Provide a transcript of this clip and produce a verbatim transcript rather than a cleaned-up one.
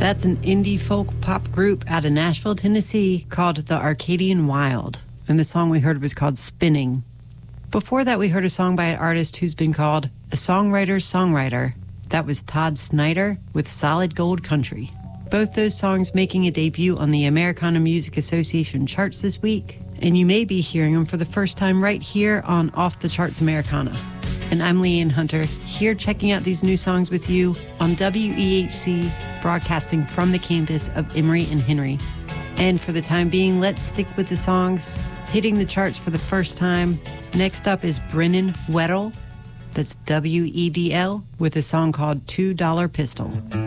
That's an indie folk pop group out of Nashville, Tennessee called The Arcadian Wild. And the song we heard was called Spinning. Before that, we heard a song by an artist who's been called a songwriter-songwriter. That was Todd Snyder with Solid Gold Country. Both those songs making a debut on the Americana Music Association charts this week. And you may be hearing them for the first time right here on Off the Charts Americana. And I'm Leanne Hunter, here checking out these new songs with you on W E H C, broadcasting from the campus of Emory and Henry. And for the time being, let's stick with the songs hitting the charts for the first time. Next up is Brennan Weddle, that's W E D L, with a song called two dollar Pistol.